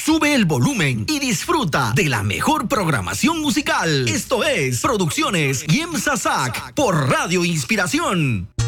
Sube el volumen y disfruta de la mejor programación musical. Esto es Producciones Yem Sasak por Radio Inspiración.